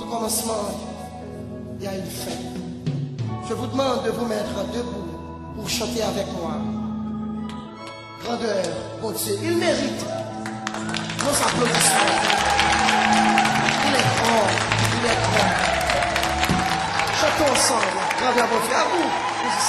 commencement, il y a une fin. Je vous demande de vous mettre debout pour chanter avec moi. Grandeur, bon Dieu, il mérite nos applaudissements. Il est grand, il est grand. Chantons ensemble. Grandeur, bon Dieu, à vous, musiciens.